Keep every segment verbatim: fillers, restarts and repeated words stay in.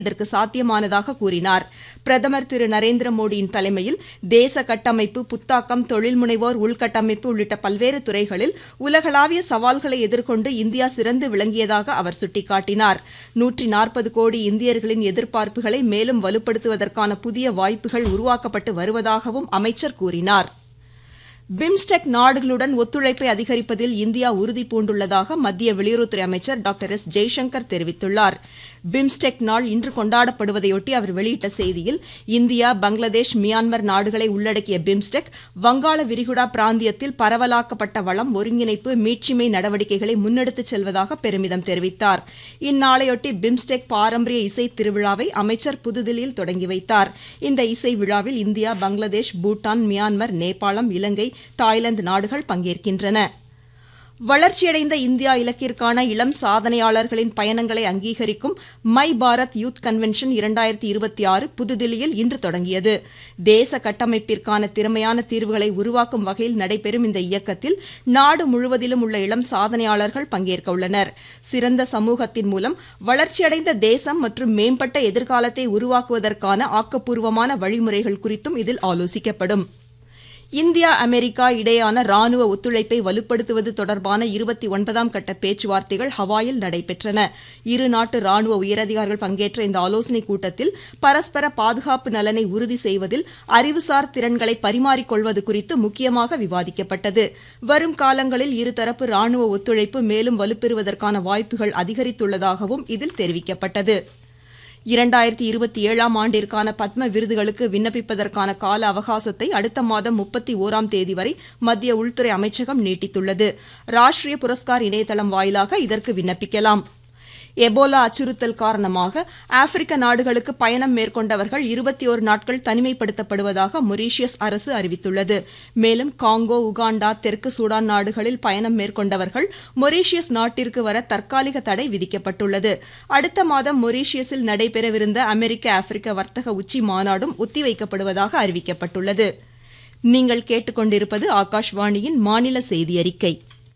இதற்கு சாத்தியமானதாக கூறினார். பிரதமர் திரு நரேந்திர மோடியின் தலைமையில் தேச கட்டமைப்பு, புத்தாக்கம், தொழில் முனைவோர், உள்கட்டமைப்பு உள்ளிட்ட பல்வேறு துறைகளில் உலகளாவிய சவால்களை எதிர்கொண்டு இந்தியா சிறந்து விளங்கியதாக அவர் சுட்டிக்காட்டினார். நூற்றி நாற்பது கோடி இந்தியர்களின் எதிர்பார்ப்புகளை மேலும் வலுப்படுத்துவதற்கான புதிய வாய்ப்புகள் உருவாக்கப்பட்டு வருவதாகவும் அமைச்சர் கூறினார். பிம்ஸ்டெக் நாடுகளுடன் ஒத்துழைப்பை அதிகரிப்பதில் இந்தியா உறுதி பூண்டுள்ளதாக மத்திய வெளியுறவுத்துறை அமைச்சர் டாக்டர் எஸ் ஜெய்சங்கர் தெரிவித்துள்ளார். பிம்ஸ்டெக் நாள் இன்று கொண்டாடப்படுவதையொட்டி அவர் வெளியிட்ட செய்தியில், இந்தியா, பங்களாதேஷ், மியான்மர் நாடுகளை உள்ளடக்கிய பிம்ஸ்டெக் வங்காள விரிகுடா பிராந்தியத்தில் பரவலாக்கப்பட்ட வளம், ஒருங்கிணைப்பு, மீட்சிமை நடவடிக்கைகளை முன்னெடுத்துச் செல்வதாக பெருமிதம் தெரிவித்தார். இந்நாளையொட்டி பிம்ஸ்டெக் பாரம்பரிய இசை திருவிழாவை அமைச்சர் புதுதில்லியில் தொடங்கி வைத்தார். இந்த இசை விழாவில் இந்தியா, பங்களாதேஷ், பூட்டான், மியான்மர், நேபாளம், இலங்கை, தாய்லாந்து நாடுகள் பங்கேற்கின்றன. வளர்ச்சியடைந்த இந்தியா இலக்கிற்கான இளம் சாதனையாளர்களின் பயணங்களை அங்கீகரிக்கும் மை பாரத் யூத் கன்வென்ஷன் இரண்டாயிரத்தி இருபத்தி ஆறு புதுதில்லியில் இன்று தொடங்கியது. தேச கட்டமைப்பிற்கான திறமையான தீர்வுகளை உருவாக்கும் வகையில் நடைபெறும் இந்த இயக்கத்தில் நாடு முழுவதிலும் உள்ள இளம் சாதனையாளர்கள் பங்கேற்க உள்ளனர். சிறந்த சமூகத்தின் மூலம் வளர்ச்சியடைந்த தேசம் மற்றும் மேம்பட்ட எதிர்காலத்தை உருவாக்குவதற்கான ஆக்கப்பூர்வமான வழிமுறைகள் குறித்தும் இதில் ஆலோசிக்கப்படும். இந்தியா, அமெரிக்கா இடையேயான ராணுவ ஒத்துழைப்பை வலுப்படுத்துவது தொடர்பான இருபத்தி ஒன்பதாம் கட்ட பேச்சுவார்த்தைகள் ஹவாயில் நடைபெற்றன. இரு நாட்டு ராணுவ உயரதிகாரிகள் பங்கேற்ற இந்த ஆலோசனைக் கூட்டத்தில் பரஸ்பர பாதுகாப்பு நலனை உறுதி செய்வதில் அறிவுசார் திறன்களை பரிமாறிக்கொள்வது குறித்து முக்கியமாக விவாதிக்கப்பட்டது. வரும் காலங்களில் இருதரப்பு ராணுவ ஒத்துழைப்பு மேலும் வலுப்பெறுவதற்கான வாய்ப்புகள் அதிகரித்துள்ளதாகவும் இதில் தெரிவிக்கப்பட்டது. இரண்டாயிரத்தி இருபத்தி ஏழாம் ஆண்டிற்கான பத்ம விருதுகளுக்கு விண்ணப்பிப்பதற்கான கால அவகாசத்தை அடுத்த மாதம் முப்பத்தி ஓராம் தேதி வரை மத்திய உள்துறை அமைச்சகம் நீட்டித்துள்ளது. ராஷ்டிரிய புரஸ்கார் இணையதளம் வாயிலாக இதற்கு விண்ணப்பிக்கலாம். எபோலா அச்சுறுத்தல் காரணமாக ஆப்பிரிக்க நாடுகளுக்கு பயணம் மேற்கொண்டவர்கள் இருபத்தி ஒரு நாட்கள் தனிமைப்படுத்தப்படுவதாக மொரீஷியஸ் அரசு அறிவித்துள்ளது. மேலும் காங்கோ, உகாண்டா, தெற்கு சூடான் நாடுகளில் பயணம் மேற்கொண்டவர்கள் மொரீஷியஸ் நாட்டிற்கு வர தற்காலிக தடை விதிக்கப்பட்டுள்ளது. அடுத்த மாதம் மொரீஷியஸில் நடைபெறவிருந்த அமெரிக்க ஆப்பிரிக்க வர்த்தக உச்சி மாநாடும் ஒத்திவைக்கப்படுவதாக அறிவிக்கப்பட்டுள்ளது. நீங்கள் கேட்டுக்கொண்டிருப்பது ஆகாஷ்வாணியின் மாநில செய்தி அறிக்கை.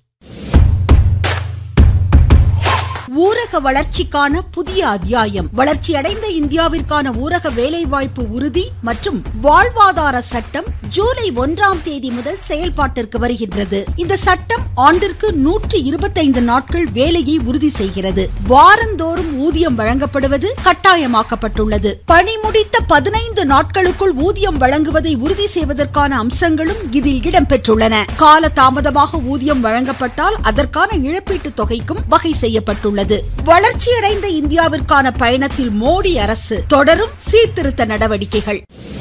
ஊரக வளர்ச்சிக்கான புதிய அத்தியாயம். வளர்ச்சியடைந்த இந்தியாவிற்கான ஊரக வேலைவாய்ப்பு உறுதி மற்றும் வாழ்வாதார சட்டம் ஜூலை ஒன்றாம் தேதி முதல் செயல்பாட்டிற்கு வருகின்றது. இந்த சட்டம் ஆண்டிற்கு நூற்றி இருபத்தைந்து நாட்கள் வேலையை உறுதி செய்கிறது. வாரந்தோறும் ஊதியம் வழங்கப்படுவது கட்டாயமாக்கப்பட்டுள்ளது. பணி முடித்த பதினைந்து நாட்களுக்குள் ஊதியம் வழங்குவதை உறுதி செய்வதற்கான அம்சங்களும் இதில் இடம்பெற்றுள்ளன. கால தாமதமாக ஊதியம் வழங்கப்பட்டால் அதற்கான இழப்பீட்டு தொகைக்கும் வகை செய்யப்பட்டுள்ளது. வளர்ச்சியடைந்த இந்தியாவிற்கான பயணத்தில் மோடி அரசு தொடரும் சீர்திருத்த நடவடிக்கைகள்.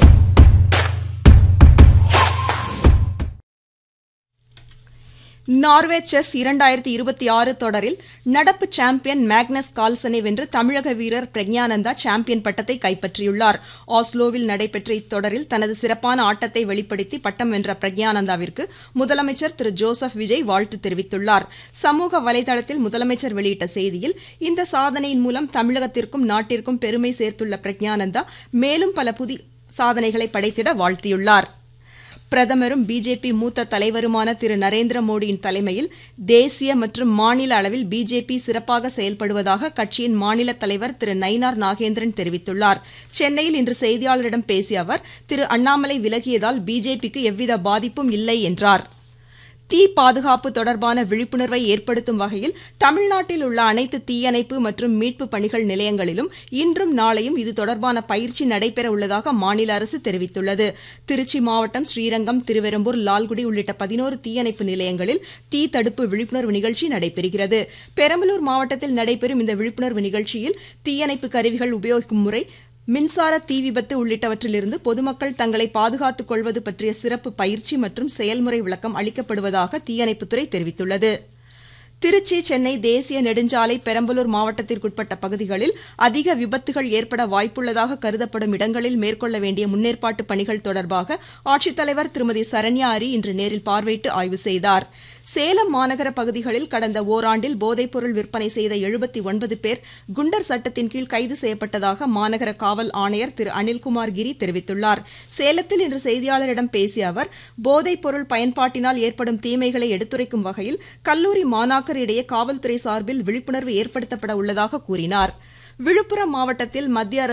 நார்வே செஸ் இரண்டாயிரத்தி இருபத்தி ஆறு தொடரில் நடப்பு சாம்பியன் மேக்னஸ் கால்சனை வென்று தமிழக வீரர் பிரக்ஞானந்தா சாம்பியன் பட்டத்தை கைப்பற்றியுள்ளார். ஆஸ்லோவில் நடைபெற்ற இத்தொடரில் தனது சிறப்பான ஆட்டத்தை வெளிப்படுத்தி பட்டம் வென்ற பிரக்ஞானந்தாவிற்கு முதலமைச்சர் திரு ஜோசப் விஜய் வாழ்த்து தெரிவித்துள்ளார். சமூக வலைதளத்தில் முதலமைச்சர் வெளியிட்ட செய்தியில், இந்த சாதனையின் மூலம் தமிழகத்திற்கும் நாட்டிற்கும் பெருமை சேர்த்துள்ள பிரக்ஞானந்தா மேலும் பல புதிய சாதனைகளை படைத்திட வாழ்த்தியுள்ளார். பிரதமரும் பிஜேபி மூத்த தலைவருமான திரு நரேந்திர மோடியின் தலைமையில் தேசிய மற்றும் மாநில அளவில் பிஜேபி சிறப்பாக செயல்படுவதாக கட்சியின் மாநில தலைவர் திரு நயினார் நாகேந்திரன் தெரிவித்துள்ளார். சென்னையில் இன்று செய்தியாளரிடம் பேசிய அவர், திரு அண்ணாமலை விலகியதால் பிஜேபிக்கு எவ்வித பாதிப்பும் இல்லை என்றார். தீ பாதுகாப்பு தொடர்பான விழிப்புணர்வை ஏற்படுத்தும் வகையில் தமிழ்நாட்டில் உள்ள அனைத்து தீயணைப்பு மற்றும் மீட்பு பணிகள் நிலையங்களிலும் இன்றும் நாளையும் இது தொடர்பான பயிற்சி நடைபெற உள்ளதாக மாநில அரசு தெரிவித்துள்ளது. திருச்சி மாவட்டம் ஸ்ரீரங்கம், திருவெரும்பூர், லால்குடி உள்ளிட்ட பதினோரு தீயணைப்பு நிலையங்களில் தீ தடுப்பு விழிப்புணர்வு நிகழ்ச்சி நடைபெறுகிறது. பெரம்பலூர் மாவட்டத்தில் நடைபெறும் இந்த விழிப்புணர்வு நிகழ்ச்சியில் தீயணைப்பு கருவிகள் உபயோகிக்கும் முறை, மின்சார தீ விபத்து உள்ளிட்டவற்றிலிருந்து பொதுமக்கள் தங்களை பாதுகாத்துக் கொள்வது பற்றிய சிறப்பு பயிற்சி மற்றும் செயல்முறை விளக்கம் அளிக்கப்படுவதாக தீயணைப்புத்துறை தெரிவித்துள்ளது. திருச்சி, சென்னை தேசிய நெடுஞ்சாலை பெரம்பலூர் மாவட்டத்திற்குட்பட்ட பகுதிகளில் அதிக விபத்துகள் ஏற்பட வாய்ப்புள்ளதாக கருதப்படும் இடங்களில் மேற்கொள்ள வேண்டிய முன்னேற்பாட்டு பணிகள் தொடர்பாக ஆட்சித்தலைவர் திருமதி சரண்யா அரி இன்று நேரில் பார்வையிட்டு ஆய்வு செய்தார். சேலம் மாநகர பகுதிகளில் கடந்த ஓராண்டில் போதைப்பொருள் விற்பனை செய்த எழுபத்தி ஒன்பது பேர் குண்டர் சட்டத்தின் கீழ் கைது செய்யப்பட்டதாக மாநகர காவல் ஆணையர் திரு அனில்குமார் கிரி தெரிவித்துள்ளார். சேலத்தில் இன்று செய்தியாளரிடம் பேசிய அவர், போதைப்பொருள் பயன்பாட்டினால் ஏற்படும் தீமைகளை எடுத்துரைக்கும் வகையில் கல்லூரி மாணாக்கர் இடையே காவல்துறை சார்பில் விழிப்புணர்வு ஏற்படுத்தப்பட உள்ளதாக கூறினார். விழுப்புரம் மாவட்டத்தில் மத்திய அரசு